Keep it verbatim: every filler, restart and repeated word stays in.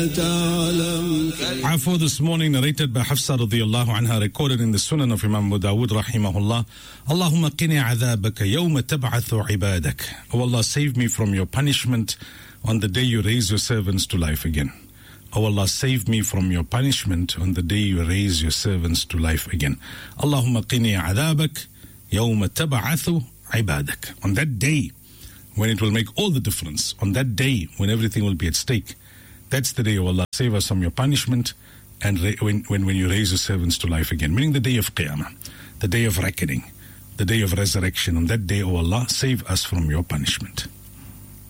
Afu this morning narrated by Hafsa radiyallahu anha, recorded in the Sunan of Imam Abu Dawud rahimahullah. Allahumma qini adhabaka yawma tab'athu ibadak. Oh Allah, save me from your punishment on the day you raise your servants to life again. Oh Allah, save me from your punishment on the day you raise your servants to life again. Allahumma qini adhabak yawma tab'athu ibadak. On that day when it will make all the difference, on that day when everything will be at stake, that's the day, oh Allah, save us from your punishment and ra- when, when, when you raise your servants to life again. Meaning the day of Qiyamah, the day of reckoning, the day of resurrection. On that day, oh Allah, save us from your punishment.